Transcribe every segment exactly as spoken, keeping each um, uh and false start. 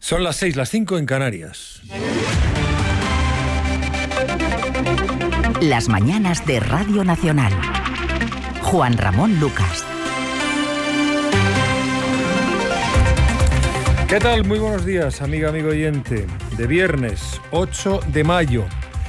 Son las seis, las cinco en Canarias. Las mañanas de Radio Nacional. Juan Ramón Lucas. ¿Qué tal? Muy buenos días, amiga, amigo oyente. De viernes, ocho de mayo.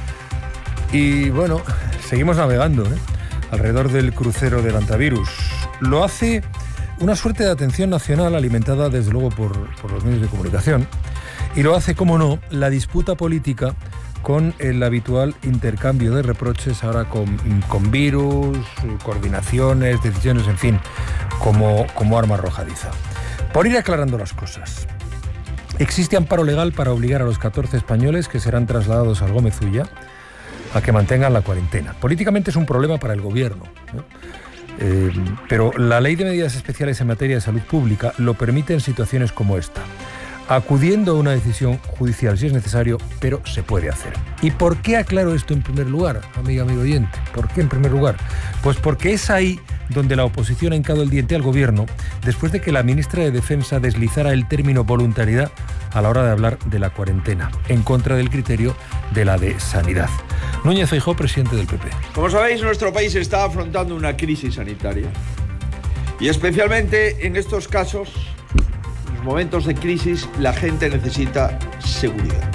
Y bueno, seguimos navegando, ¿eh? alrededor del crucero del antivirus. Lo hace una suerte de atención nacional alimentada desde luego por, por los medios de comunicación. Y lo hace, como no, la disputa política con el habitual intercambio de reproches ahora con, con virus, coordinaciones, decisiones, en fin, como, como arma arrojadiza. Por ir aclarando las cosas, existe amparo legal para obligar a los catorce españoles que serán trasladados al Gómez Ulla a que mantengan la cuarentena. Políticamente es un problema para el gobierno, ¿no? Eh, pero la Ley de Medidas Especiales en materia de salud pública lo permite en situaciones como esta, acudiendo a una decisión judicial si es necesario, pero se puede hacer. ¿Y por qué aclaro esto en primer lugar, amiga, amigo oyente? ¿Por qué en primer lugar? Pues porque es ahí donde la oposición ha hincado el diente al gobierno después de que la ministra de Defensa deslizara el término voluntariedad a la hora de hablar de la cuarentena, en contra del criterio de la de Sanidad. Núñez Feijóo, presidente del P P. Como sabéis, nuestro país está afrontando una crisis sanitaria. Y especialmente en estos casos, en los momentos de crisis, la gente necesita seguridad.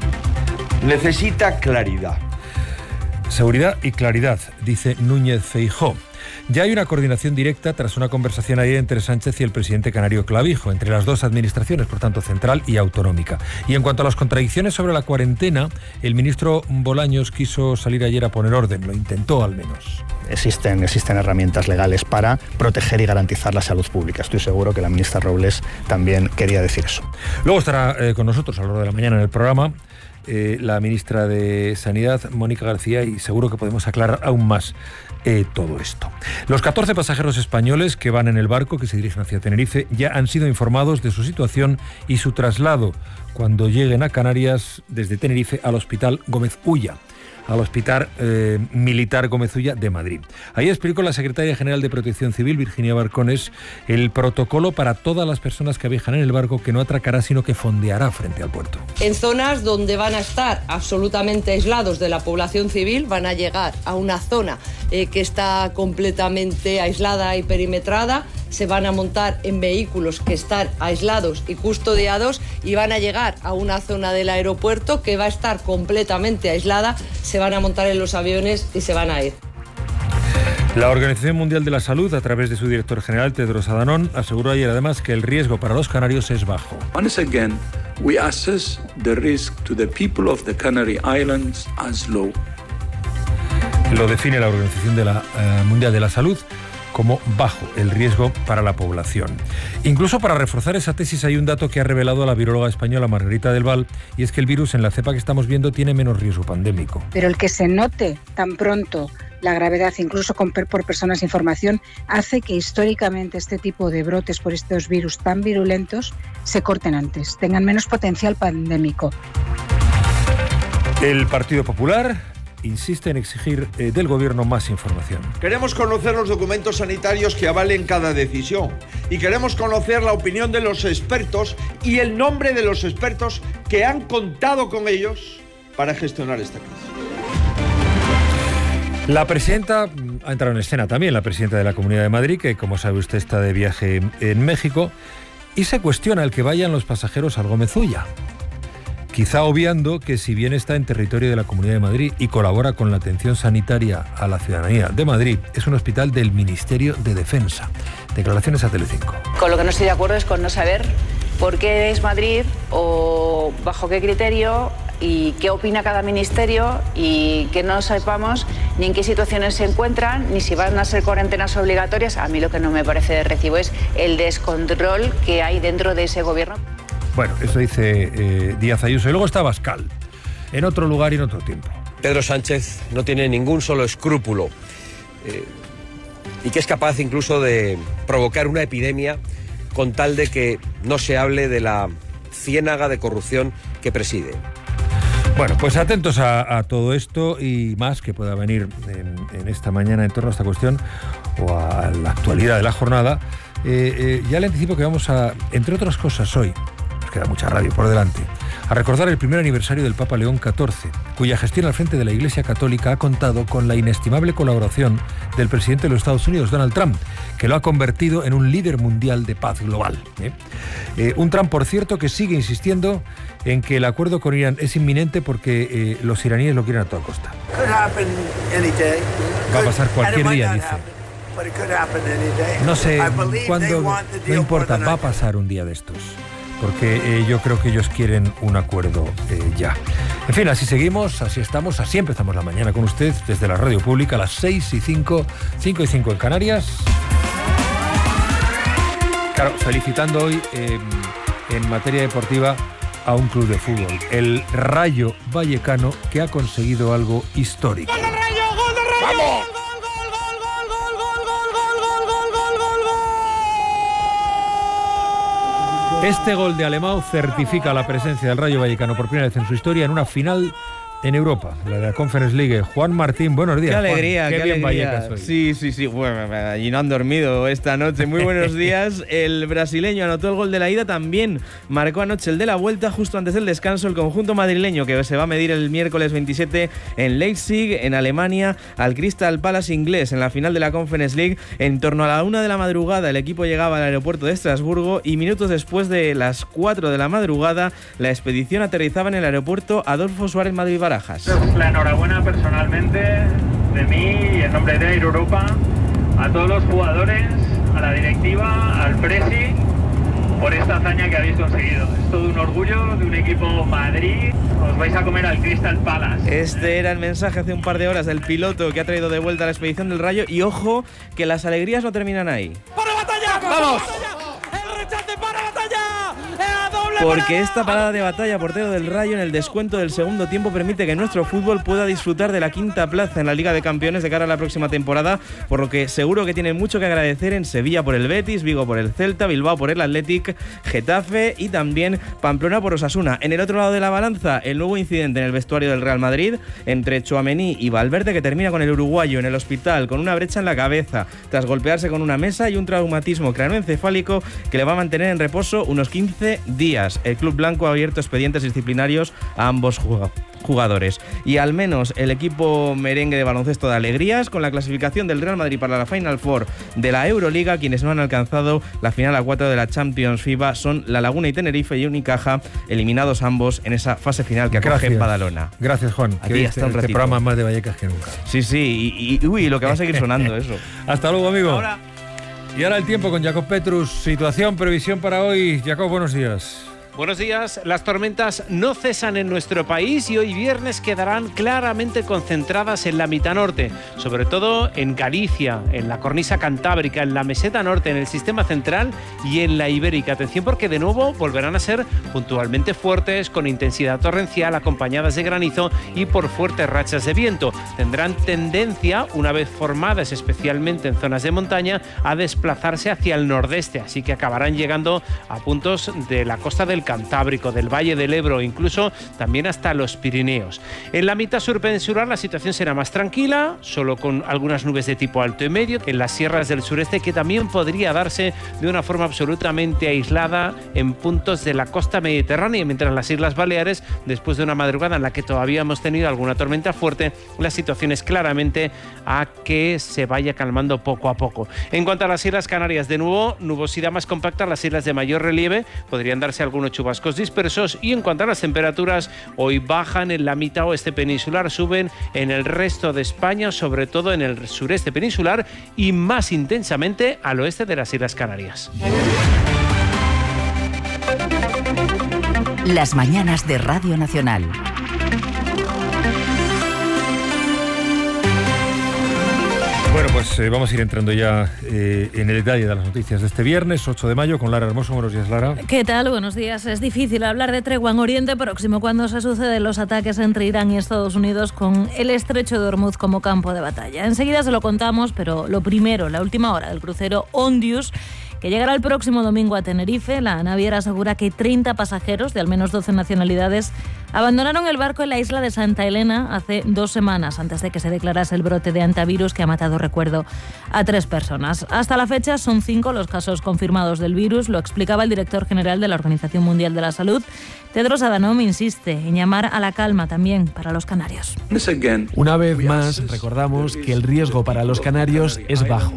Necesita claridad. Seguridad y claridad, dice Núñez Feijóo. Ya hay una coordinación directa tras una conversación ayer entre Sánchez y el presidente canario Clavijo, entre las dos administraciones, por tanto central y autonómica. Y en cuanto a las contradicciones sobre la cuarentena, el ministro Bolaños quiso salir ayer a poner orden, lo intentó al menos. Existen, existen herramientas legales para proteger y garantizar la salud pública. Estoy seguro que la ministra Robles también quería decir eso. Luego estará eh, con nosotros a lo largo de la mañana en el programa eh, la ministra de Sanidad, Mónica García, y seguro que podemos aclarar aún más Eh, todo esto. Los catorce pasajeros españoles que van en el barco que se dirigen hacia Tenerife ya han sido informados de su situación y su traslado cuando lleguen a Canarias desde Tenerife al Hospital Gómez Ulla, al Hospital eh, Militar Gómez Ulla de Madrid. Ahí explicó la secretaria general de Protección Civil, Virginia Barcones, el protocolo para todas las personas que viajan en el barco, que no atracará sino que fondeará frente al puerto. En zonas donde van a estar absolutamente aislados de la población civil, van a llegar a una zona eh, que está completamente aislada y perimetrada, se van a montar en vehículos que están aislados y custodiados y van a llegar a una zona del aeropuerto que va a estar completamente aislada, se van a montar en los aviones y se van a ir. La Organización Mundial de la Salud, a través de su director general, Tedros Adhanom, aseguró ayer además que el riesgo para los canarios es bajo. Once again, we assess the risk to the people of the Canary Islands as low. Lo define la Organización de la, uh, Mundial de la Salud como bajo el riesgo para la población. Incluso para reforzar esa tesis hay un dato que ha revelado la viróloga española Margarita del Val, y es que el virus en la cepa que estamos viendo tiene menos riesgo pandémico. Pero el que se note tan pronto la gravedad, incluso con, por personas sin formación, hace que históricamente este tipo de brotes por estos virus tan virulentos se corten antes, tengan menos potencial pandémico. El Partido Popular insiste en exigir eh, del gobierno más información. Queremos conocer los documentos sanitarios que avalen cada decisión y queremos conocer la opinión de los expertos y el nombre de los expertos que han contado con ellos para gestionar esta crisis. La presidenta ha entrado en escena también, la presidenta de la Comunidad de Madrid, que como sabe usted está de viaje en México, y se cuestiona el que vayan los pasajeros al Gómez Ulla. Quizá obviando que si bien está en territorio de la Comunidad de Madrid y colabora con la atención sanitaria a la ciudadanía de Madrid, es un hospital del Ministerio de Defensa. Declaraciones a Telecinco. Con lo que no estoy de acuerdo es con no saber por qué es Madrid o bajo qué criterio y qué opina cada ministerio, y que no sepamos ni en qué situaciones se encuentran, ni si van a ser cuarentenas obligatorias. A mí lo que no me parece de recibo es el descontrol que hay dentro de ese gobierno. Bueno, eso dice eh, Díaz Ayuso. Y luego está Abascal, en otro lugar y en otro tiempo. Pedro Sánchez no tiene ningún solo escrúpulo eh, y que es capaz incluso de provocar una epidemia con tal de que no se hable de la ciénaga de corrupción que preside. Bueno, pues atentos a, a todo esto y más que pueda venir en, en esta mañana en torno a esta cuestión o a la actualidad de la jornada. Eh, eh, ya le anticipo que vamos a, entre otras cosas hoy, nos queda mucha radio por delante, a recordar el primer aniversario del Papa León catorce, cuya gestión al frente de la Iglesia Católica ha contado con la inestimable colaboración del presidente de los Estados Unidos, Donald Trump, que lo ha convertido en un líder mundial de paz global. ¿eh? Eh, un Trump, por cierto, que sigue insistiendo en que el acuerdo con Irán es inminente porque eh, los iraníes lo quieren a toda costa. Va a pasar cualquier día, dice. No sé cuándo, no importa, va a pasar un día de estos, porque eh, yo creo que ellos quieren un acuerdo eh, ya. En fin, así seguimos, así estamos, así empezamos la mañana con usted desde la radio pública a las seis y cinco, cinco y cinco en Canarias. Claro, felicitando hoy eh, en materia deportiva a un club de fútbol, el Rayo Vallecano, que ha conseguido algo histórico. ¡Gol del Rayo! ¡Gol del Rayo! ¡Vamos! Este gol de Alemão certifica la presencia del Rayo Vallecano por primera vez en su historia en una final en Europa, la de la Conference League. Juan Martín, buenos días. Qué alegría, Juan, qué, qué bien alegría. Vallecas hoy. Sí, sí, sí. Bueno, allí no han dormido esta noche. Muy buenos días. El brasileño anotó el gol de la ida, también marcó anoche el de la vuelta justo antes del descanso. El conjunto madrileño que se va a medir el miércoles veintisiete en Leipzig, en Alemania, al Crystal Palace inglés en la final de la Conference League. En torno a la una de la madrugada el equipo llegaba al aeropuerto de Estrasburgo y minutos después de las cuatro de la madrugada la expedición aterrizaba en el aeropuerto Adolfo Suárez Madrid-Barajas. La enhorabuena personalmente de mí y en nombre de Air Europa a todos los jugadores, a la directiva, al presi, por esta hazaña que habéis conseguido. Es todo un orgullo de un equipo Madrid. Os vais a comer al Crystal Palace. Este era el mensaje hace un par de horas del piloto que ha traído de vuelta a la expedición del Rayo. Y ojo, que las alegrías no terminan ahí. ¡Para batalla! ¡Vamos! ¡El rechace para batalla! Porque esta parada de batalla, portero del Rayo, en el descuento del segundo tiempo permite que nuestro fútbol pueda disfrutar de la quinta plaza en la Liga de Campeones de cara a la próxima temporada, por lo que seguro que tienen mucho que agradecer en Sevilla por el Betis, Vigo por el Celta, Bilbao por el Athletic, Getafe y también Pamplona por Osasuna. En el otro lado de la balanza, el nuevo incidente en el vestuario del Real Madrid entre Tchouaméni y Valverde, que termina con el uruguayo en el hospital con una brecha en la cabeza tras golpearse con una mesa y un traumatismo craneoencefálico que le va a mantener en reposo unos quince días. El club blanco ha abierto expedientes disciplinarios a ambos jugadores. Y al menos el equipo merengue de baloncesto de alegrías con la clasificación del Real Madrid para la Final Four de la Euroliga. Quienes no han alcanzado la final a cuatro de la Champions FIBA son La Laguna y Tenerife y Unicaja, eliminados ambos en esa fase final que acoge en Badalona. Gracias, Juan. Aquí hasta un ratito. Este programa más de Vallecas que nunca. Sí, sí, y, y uy, lo que va a seguir sonando eso. Hasta luego, amigo. Ahora. Y ahora el tiempo con Jacob Petrus. Situación, previsión para hoy. Jacob, buenos días. Buenos días. Las tormentas no cesan en nuestro país y hoy viernes quedarán claramente concentradas en la mitad norte, sobre todo en Galicia, en la cornisa cantábrica, en la meseta norte, en el sistema central y en la ibérica. Atención porque de nuevo volverán a ser puntualmente fuertes, con intensidad torrencial, acompañadas de granizo y por fuertes rachas de viento. Tendrán tendencia, una vez formadas especialmente en zonas de montaña, a desplazarse hacia el nordeste, así que acabarán llegando a puntos de la costa del Cantábrico, del Valle del Ebro, incluso también hasta los Pirineos. En la mitad sur peninsular la situación será más tranquila, solo con algunas nubes de tipo alto y medio en las sierras del sureste, que también podría darse de una forma absolutamente aislada en puntos de la costa mediterránea, mientras en las Islas Baleares, después de una madrugada en la que todavía hemos tenido alguna tormenta fuerte, la situación es claramente a que se vaya calmando poco a poco. En cuanto a las Islas Canarias, de nuevo, nubosidad más compacta, las islas de mayor relieve, podrían darse algunos chubascos dispersos, y en cuanto a las temperaturas, hoy bajan en la mitad oeste peninsular, suben en el resto de España, sobre todo en el sureste peninsular y más intensamente al oeste de las Islas Canarias. Las mañanas de Radio Nacional. Bueno, pues eh, vamos a ir entrando ya eh, en el detalle de las noticias de este viernes, ocho de mayo, con Lara Hermoso. Buenos días, Lara. ¿Qué tal? Buenos días. Es difícil hablar de tregua en Oriente Próximo cuando se suceden los ataques entre Irán y Estados Unidos, con el estrecho de Hormuz como campo de batalla. Enseguida se lo contamos, pero lo primero, la última hora del crucero Ondius, que llegará el próximo domingo a Tenerife. La naviera asegura que treinta pasajeros de al menos doce nacionalidades Abandonaron el barco en la isla de Santa Elena hace dos semanas, antes de que se declarase el brote de hantavirus que ha matado, recuerdo, a tres personas. Hasta la fecha son cinco los casos confirmados del virus, lo explicaba el director general de la Organización Mundial de la Salud. Tedros Adhanom insiste en llamar a la calma también para los canarios. Una vez más, recordamos que el riesgo para los canarios es bajo.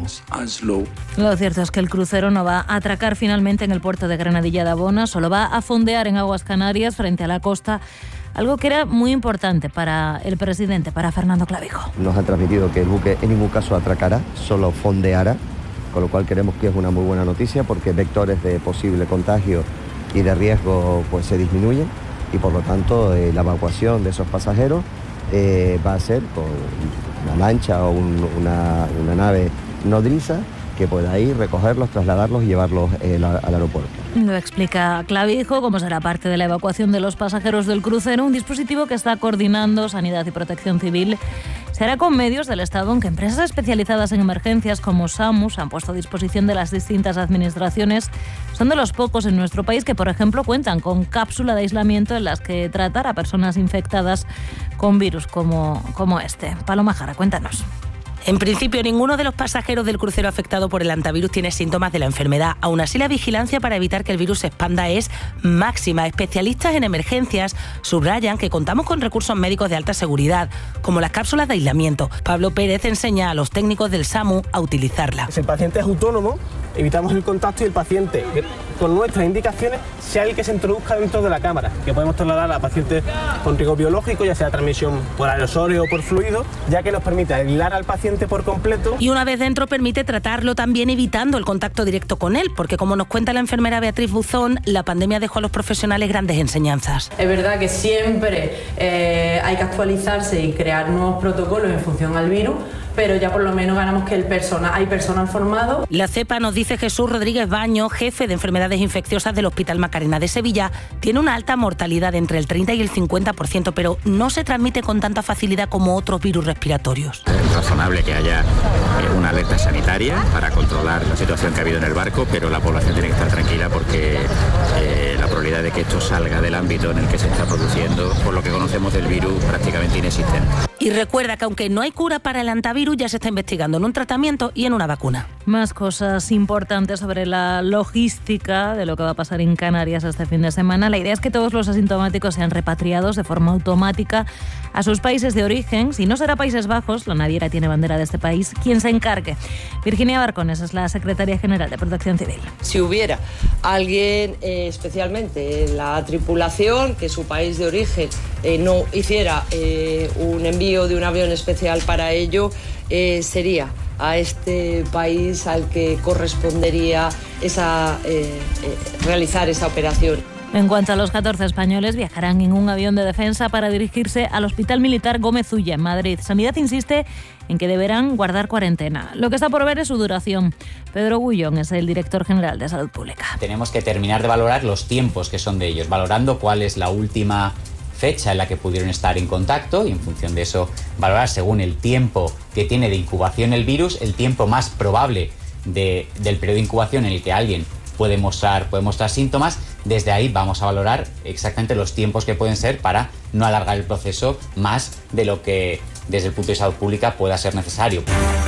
Lo cierto es que el crucero no va a atracar finalmente en el puerto de Granadilla de Abona, solo va a fondear en aguas canarias frente a la costa, algo que era muy importante para el presidente, para Fernando Clavijo. Nos han transmitido que el buque en ningún caso atracará, solo fondeará, con lo cual creemos que es una muy buena noticia porque vectores de posible contagio y de riesgo pues se disminuyen y por lo tanto eh, la evacuación de esos pasajeros eh, va a ser con una lancha o un, una, una nave nodriza que pueda ir, recogerlos, trasladarlos y llevarlos eh, la, al aeropuerto. Lo explica Clavijo, como será parte de la evacuación de los pasajeros del crucero, un dispositivo que está coordinando Sanidad y Protección Civil. Será con medios del Estado, aunque empresas especializadas en emergencias como SAMU se han puesto a disposición de las distintas administraciones. Son de los pocos en nuestro país que, por ejemplo, cuentan con cápsula de aislamiento en las que tratar a personas infectadas con virus como, como este. Paloma Jara, cuéntanos. En principio, ninguno de los pasajeros del crucero afectado por el hantavirus tiene síntomas de la enfermedad. Aún así, la vigilancia para evitar que el virus se expanda es máxima. Especialistas en emergencias subrayan que contamos con recursos médicos de alta seguridad, como las cápsulas de aislamiento. Pablo Pérez enseña a los técnicos del SAMU a utilizarla. Si el paciente es autónomo, evitamos el contacto y el paciente, con nuestras indicaciones, sea el que se introduzca dentro de la cámara, que podemos trasladar a pacientes con riesgo biológico, ya sea transmisión por aerosoles o por fluido, ya que nos permite aislar al paciente por completo. Y una vez dentro permite tratarlo también evitando el contacto directo con él, porque como nos cuenta la enfermera Beatriz Buzón, la pandemia dejó a los profesionales grandes enseñanzas. Es verdad que siempre eh, hay que actualizarse y crear nuevos protocolos en función al virus, pero ya por lo menos ganamos que el persona, hay personal formado. La cepa, nos dice Jesús Rodríguez Baño, jefe de enfermedades infecciosas del Hospital Macarena de Sevilla, tiene una alta mortalidad entre el treinta y el cincuenta por ciento, pero no se transmite con tanta facilidad como otros virus respiratorios. Es razonable que haya eh, una alerta sanitaria para controlar la situación que ha habido en el barco, pero la población tiene que estar tranquila porque eh, la probabilidad de que esto salga del ámbito en el que se está produciendo, por lo que conocemos del virus, prácticamente inexistente. Y recuerda que aunque no hay cura para el hantavirus, ya se está investigando en un tratamiento y en una vacuna. Más cosas importantes sobre la logística de lo que va a pasar en Canarias este fin de semana. La idea es que todos los asintomáticos sean repatriados de forma automática a sus países de origen. Si no será Países Bajos, la naviera tiene bandera de este país, quien se encargue. Virginia Barcones es la secretaria general de Protección Civil. Si hubiera alguien, eh, especialmente en la tripulación, que su país de origen eh, no hiciera eh, un envío de un avión especial para ello, eh, sería a este país al que correspondería esa, eh, eh, realizar esa operación. En cuanto a los catorce españoles, viajarán en un avión de defensa para dirigirse al Hospital Militar Gómez Ulla, en Madrid. Sanidad insiste en que deberán guardar cuarentena. Lo que está por ver es su duración. Pedro Gullón es el director general de Salud Pública. Tenemos que terminar de valorar los tiempos que son de ellos, valorando cuál es la última fecha en la que pudieron estar en contacto y en función de eso valorar según el tiempo que tiene de incubación el virus, el tiempo más probable de, del periodo de incubación en el que alguien puede mostrar, puede mostrar síntomas. Desde ahí vamos a valorar exactamente los tiempos que pueden ser para no alargar el proceso más de lo que desde el punto de salud pública pueda ser necesario.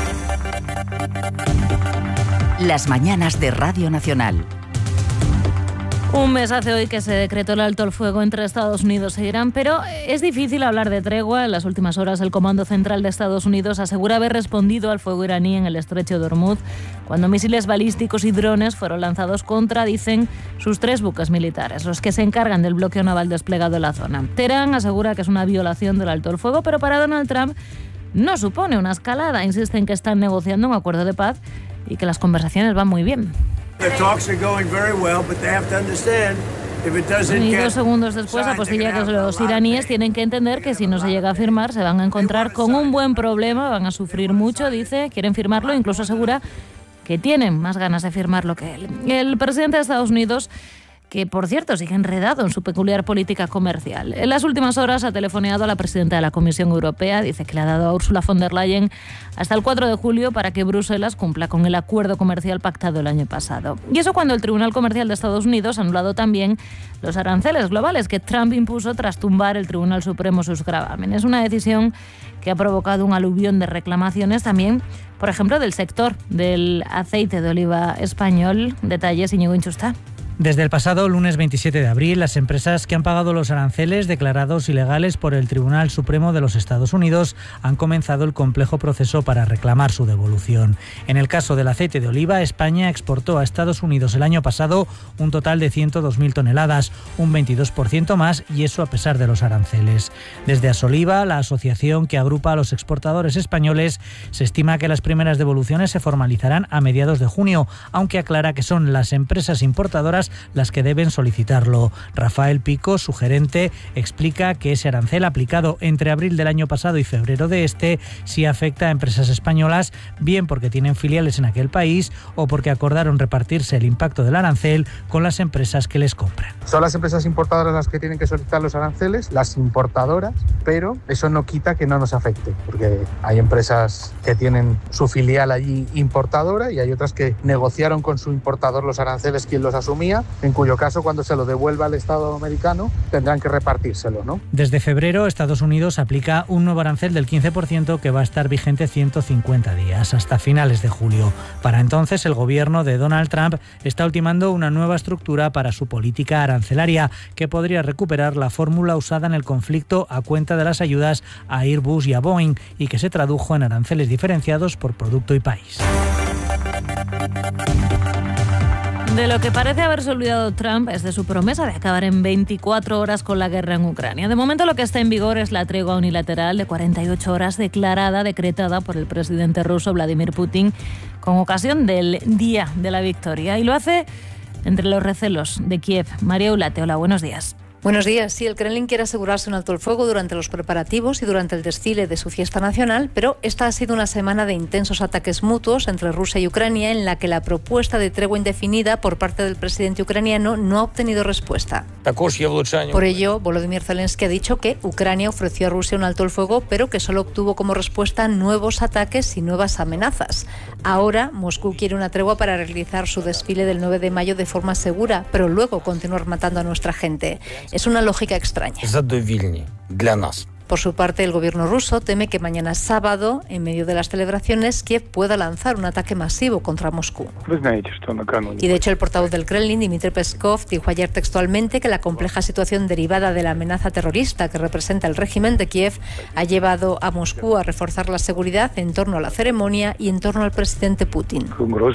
Las mañanas de Radio Nacional. Un mes hace hoy que se decretó el alto el fuego entre Estados Unidos e Irán, pero es difícil hablar de tregua. En las últimas horas el Comando Central de Estados Unidos asegura haber respondido al fuego iraní en el estrecho de Hormuz, cuando misiles balísticos y drones fueron lanzados contra, dicen, sus tres buques militares, los que se encargan del bloqueo naval desplegado en la zona. Teherán asegura que es una violación del alto el fuego, pero para Donald Trump no supone una escalada. Insisten que están negociando un acuerdo de paz y que las conversaciones van muy bien. Y dos segundos después apostilla que los iraníes tienen que entender que si no se llega a firmar se van a encontrar con un buen problema, van a sufrir mucho, dice, quieren firmarlo, incluso asegura que tienen más ganas de firmarlo que él. El presidente de Estados Unidos, que por cierto sigue enredado en su peculiar política comercial. En las últimas horas ha telefoneado a la presidenta de la Comisión Europea, dice que le ha dado a Ursula von der Leyen hasta el cuatro de julio para que Bruselas cumpla con el acuerdo comercial pactado el año pasado. Y eso cuando el Tribunal Comercial de Estados Unidos ha anulado también los aranceles globales que Trump impuso tras tumbar el Tribunal Supremo sus gravámenes. Una decisión que ha provocado un aluvión de reclamaciones también, por ejemplo, del sector del aceite de oliva español. Detalles, Íñigo Inchustá. Desde el pasado lunes veintisiete de abril, las empresas que han pagado los aranceles declarados ilegales por el Tribunal Supremo de los Estados Unidos han comenzado el complejo proceso para reclamar su devolución. En el caso del aceite de oliva, España exportó a Estados Unidos el año pasado un total de ciento dos mil toneladas, un veintidós por ciento más, y eso a pesar de los aranceles. Desde Asoliva, la asociación que agrupa a los exportadores españoles, se estima que las primeras devoluciones se formalizarán a mediados de junio, aunque aclara que son las empresas importadoras las que deben solicitarlo. Rafael Pico, su gerente, explica que ese arancel aplicado entre abril del año pasado y febrero de este sí afecta a empresas españolas, bien porque tienen filiales en aquel país o porque acordaron repartirse el impacto del arancel con las empresas que les compran. Son las empresas importadoras las que tienen que solicitar los aranceles, las importadoras, pero eso no quita que no nos afecte, porque hay empresas que tienen su filial allí importadora y hay otras que negociaron con su importador los aranceles, quien los asumía, en cuyo caso cuando se lo devuelva al Estado americano tendrán que repartírselo, ¿no? Desde febrero, Estados Unidos aplica un nuevo arancel del quince por ciento que va a estar vigente ciento cincuenta días, hasta finales de julio. Para entonces, el gobierno de Donald Trump está ultimando una nueva estructura para su política arancelaria que podría recuperar la fórmula usada en el conflicto a cuenta de las ayudas a Airbus y a Boeing y que se tradujo en aranceles diferenciados por producto y país. De lo que parece haberse olvidado Trump es de su promesa de acabar en veinticuatro horas con la guerra en Ucrania. De momento lo que está en vigor es la tregua unilateral de cuarenta y ocho horas declarada, decretada por el presidente ruso Vladimir Putin con ocasión del Día de la Victoria. Y lo hace entre los recelos de Kiev. María Ulate, hola, buenos días. Buenos días. Sí, el Kremlin quiere asegurarse un alto el fuego durante los preparativos y durante el desfile de su fiesta nacional, pero esta ha sido una semana de intensos ataques mutuos entre Rusia y Ucrania en la que la propuesta de tregua indefinida por parte del presidente ucraniano no ha obtenido respuesta. Por ello, Volodymyr Zelensky ha dicho que Ucrania ofreció a Rusia un alto el fuego, pero que solo obtuvo como respuesta nuevos ataques y nuevas amenazas. Ahora, Moscú quiere una tregua para realizar su desfile del nueve de mayo de forma segura, pero luego continuar matando a nuestra gente. Es una lógica extraña. Por su parte, el gobierno ruso teme que mañana sábado, en medio de las celebraciones, Kiev pueda lanzar un ataque masivo contra Moscú. Y de hecho, el portavoz del Kremlin, Dmitry Peskov, dijo ayer textualmente que la compleja situación derivada de la amenaza terrorista que representa el régimen de Kiev ha llevado a Moscú a reforzar la seguridad en torno a la ceremonia y en torno al presidente Putin.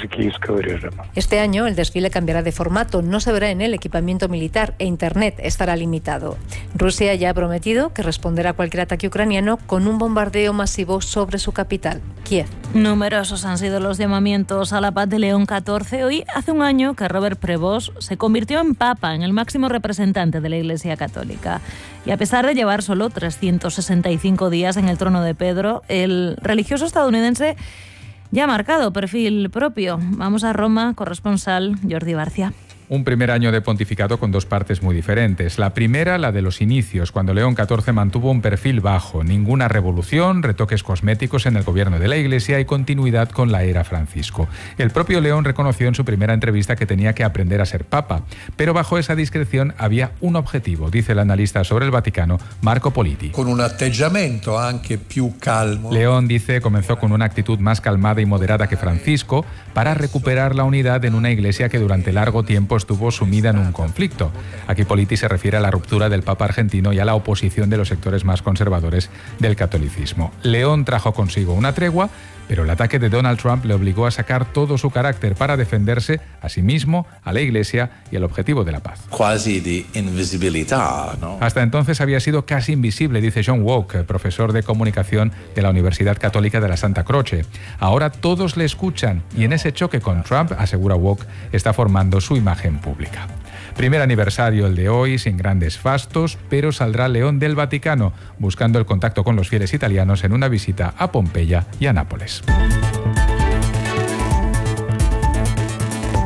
Este año, el desfile cambiará de formato, no se verá en él equipamiento militar e Internet estará limitado. Rusia ya ha prometido que responderá a cualquier ataque ucraniano con un bombardeo masivo sobre su capital, Kiev. Numerosos han sido los llamamientos a la paz de León catorce. Hoy hace un año que Robert Prevost se convirtió en papa, en el máximo representante de la Iglesia Católica. Y a pesar de llevar solo trescientos sesenta y cinco días en el trono de Pedro, el religioso estadounidense ya ha marcado perfil propio. Vamos a Roma, corresponsal Jordi Barcia. Un primer año de pontificado con dos partes muy diferentes. La primera, la de los inicios, cuando León catorce mantuvo un perfil bajo, ninguna revolución, retoques cosméticos en el gobierno de la Iglesia y continuidad con la era Francisco. El propio León reconoció en su primera entrevista que tenía que aprender a ser papa, pero bajo esa discreción había un objetivo, dice el analista sobre el Vaticano, Marco Politi. Con un atteggiamento anche più calmo. León, dice, comenzó con una actitud más calmada y moderada que Francisco para recuperar la unidad en una Iglesia que durante largo tiempo estuvo sumida en un conflicto. Aquí Politi se refiere a la ruptura del Papa argentino y a la oposición de los sectores más conservadores del catolicismo. León trajo consigo una tregua, pero el ataque de Donald Trump le obligó a sacar todo su carácter para defenderse a sí mismo, a la Iglesia y al objetivo de la paz. Quasi de invisibilidad, ¿no? Hasta entonces había sido casi invisible, dice John Woke, profesor de comunicación de la Universidad Católica de la Santa Croce. Ahora todos le escuchan y en ese choque con Trump, asegura Woke, está formando su imagen pública. Primer aniversario el de hoy, sin grandes fastos, pero saldrá León del Vaticano, buscando el contacto con los fieles italianos en una visita a Pompeya y a Nápoles.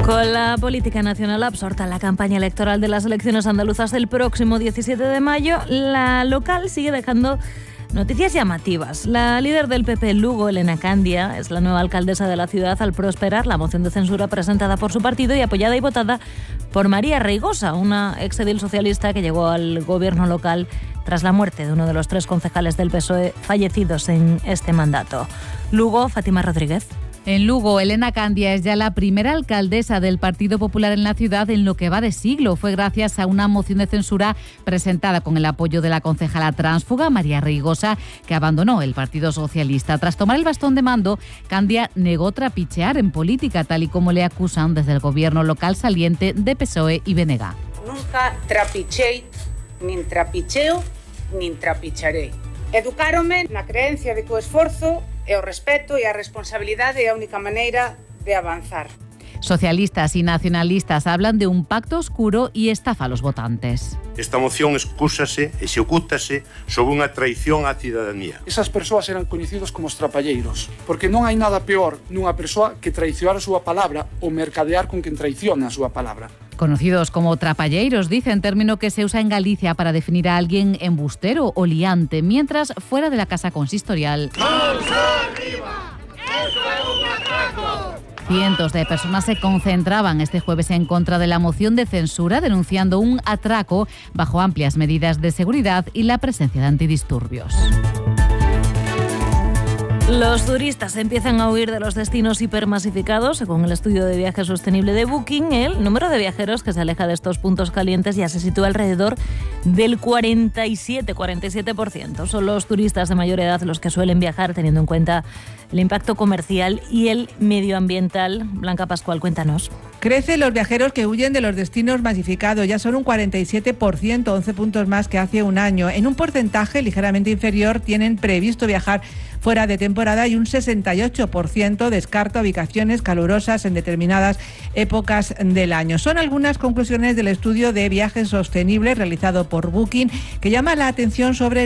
Con la política nacional absorta en la campaña electoral de las elecciones andaluzas del próximo diecisiete de mayo, la local sigue dejando noticias llamativas. La líder del P P en Lugo, Elena Candia, es la nueva alcaldesa de la ciudad al prosperar la moción de censura presentada por su partido y apoyada y votada por María Reigosa, una exedil socialista que llegó al gobierno local tras la muerte de uno de los tres concejales del P S O E fallecidos en este mandato. Lugo, Fátima Rodríguez. En Lugo, Elena Candia es ya la primera alcaldesa del Partido Popular en la ciudad en lo que va de siglo. Fue gracias a una moción de censura presentada con el apoyo de la concejala tránsfuga María Reigosa, que abandonó el Partido Socialista. Tras tomar el bastón de mando, Candia negó trapichear en política, tal y como le acusan desde el gobierno local saliente de P S O E y B N G. Nunca trapichei, nin trapicheo, nin trapicharei. Educáronme na creencia de que o esforzo e o respeto e a responsabilidade é a única maneira de avanzar. Socialistas y nacionalistas hablan de un pacto oscuro y estafa a los votantes. Esta moción excúsase e se ocúltase sobre unha traición á cidadanía. Esas persoas eran coñecidos como os trapalleiros, porque non hai nada peor nunha persoa que traicionar a súa palabra ou mercadear con quen traiciona a súa palabra. Conocidos como trapalleiros, dicen, término que se usa en Galicia para definir a alguien embustero o liante, mientras fuera de la casa consistorial cientos de personas se concentraban este jueves en contra de la moción de censura, denunciando un atraco bajo amplias medidas de seguridad y la presencia de antidisturbios. Los turistas empiezan a huir de los destinos hipermasificados. Según el estudio de viaje sostenible de Booking, el número de viajeros que se aleja de estos puntos calientes ya se sitúa alrededor del cuarenta y siete por ciento. Son los turistas de mayor edad los que suelen viajar, teniendo en cuenta el impacto comercial y el medioambiental. Blanca Pascual, cuéntanos. Crecen los viajeros que huyen de los destinos masificados. Ya son un cuarenta y siete por ciento, once puntos más que hace un año. En un porcentaje ligeramente inferior tienen previsto viajar fuera de temporada y un sesenta y ocho por ciento descarta ubicaciones calurosas en determinadas épocas del año. Son algunas conclusiones del estudio de viajes sostenibles realizado por Booking, que llama la atención sobre